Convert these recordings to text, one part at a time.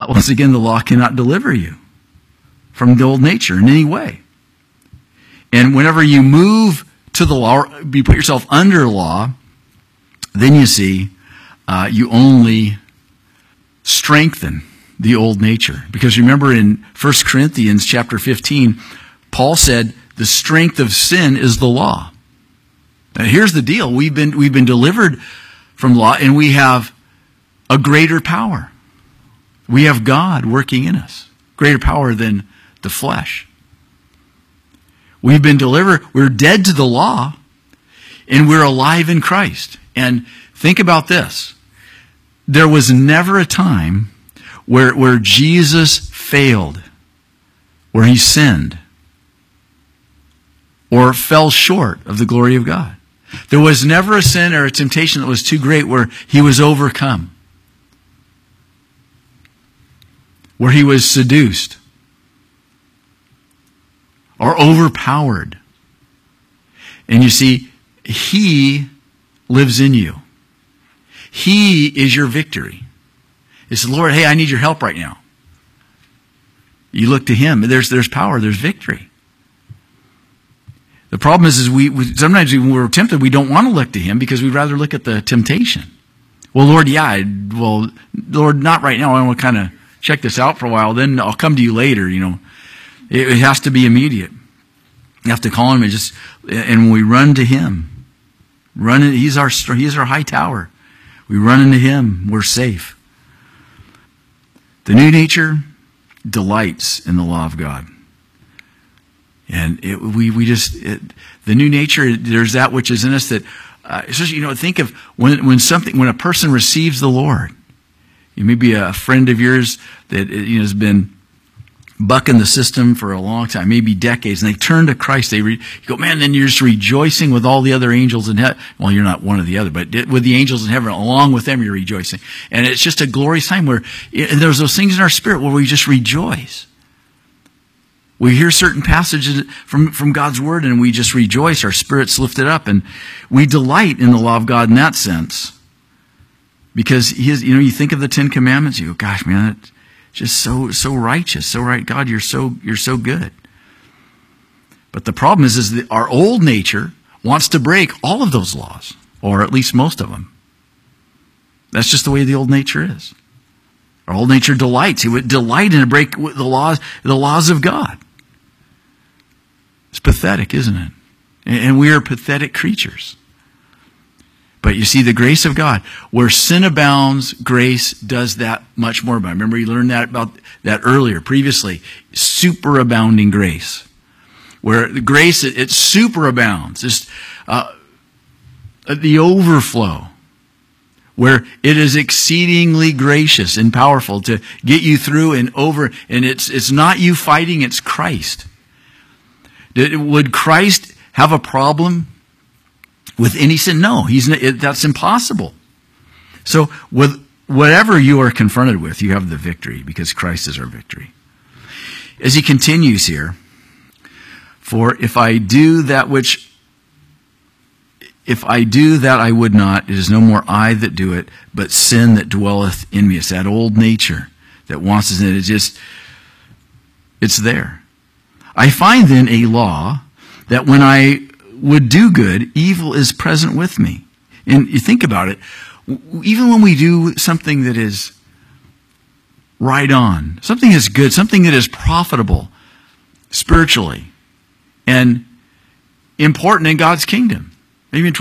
once again, the law cannot deliver you from the old nature in any way. And whenever you move to the law, or you put yourself under law, then you see you only strengthen the old nature. Because remember in 1 Corinthians chapter 15, Paul said the strength of sin is the law. Now here's the deal. We've been delivered from law, and we have a greater power. We have God working in us. Greater power than the flesh. We've been delivered. We're dead to the law, and we're alive in Christ. And think about this. There was never a time where Jesus failed, where he sinned, or fell short of the glory of God. There was never a sin or a temptation that was too great where he was overcome, where he was seduced or overpowered. And you see, he lives in you. He is your victory. It's Lord, hey, I need your help right now. You look to him. There's power. There's victory. The problem is we sometimes when we're tempted, we don't want to look to him because we'd rather look at the temptation. Well, Lord, Lord, not right now. I want to kind of check this out for a while. Then I'll come to you later. It has to be immediate. You have to call him and when we run to him, he's our high tower. We run into him. We're safe. The new nature delights in the law of God. And the new nature, there's that which is in us that, especially, think of when a person receives the Lord. You may be a friend of yours that has been bucking the system for a long time, maybe decades, and they turn to Christ. You go, man, then you're just rejoicing with all the other angels in heaven. Well, you're not one or the other, but with the angels in heaven, along with them, you're rejoicing. And it's just a glorious time and there's those things in our spirit where we just rejoice. We hear certain passages from God's Word and we just rejoice. Our spirit's lifted up and we delight in the law of God in that sense. Because you think of the Ten Commandments, you go, gosh, man, it's just so righteous, so right. God, you're so good. But the problem is that our old nature wants to break all of those laws, or at least most of them. That's just the way the old nature is. Our old nature delights. It would delight in to break the laws of God. It's pathetic, isn't it? And we are pathetic creatures. But you see, the grace of God, where sin abounds, grace does that much more. Remember, you learned about that earlier, previously. Superabounding grace. Where the grace, it superabounds. Just the overflow. Where it is exceedingly gracious and powerful to get you through and over. And it's not you fighting, it's Christ. Would Christ have a problem with any sin? No, that's impossible. So with whatever you are confronted with, you have the victory because Christ is our victory. As he continues here, for if I do that I would not, it is no more I that do it, but sin that dwelleth in me. It's that old nature that wants us in it. It's there. I find then a law that when I would do good, evil is present with me. And you think about it, even when we do something that is right on, something that's good, something that is profitable spiritually and important in God's kingdom. Maybe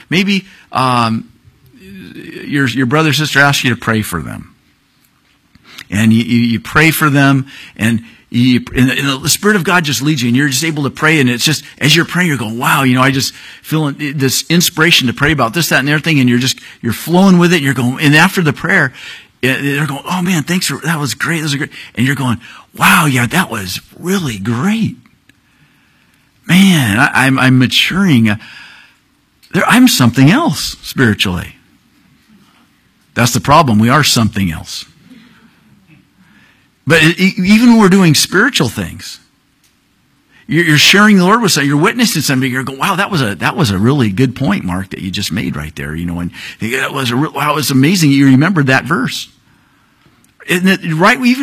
your brother or sister asks you to pray for them. And you pray for them, and the Spirit of God just leads you, and you're just able to pray, and it's just, as you're praying, you're going, wow, I just feel this inspiration to pray about this, that, and the other thing, and you're flowing with it, and you're going, and after the prayer, they're going, oh man, thanks that was great, and you're going, wow, yeah, that was really great. Man, I'm maturing. I'm something else spiritually. That's the problem. We are something else. But even when we're doing spiritual things, you're sharing the Lord with something, you're witnessing something, you're going, wow, that was a really good point, Mark, that you just made right there, and it was amazing you remembered that verse. Isn't it right?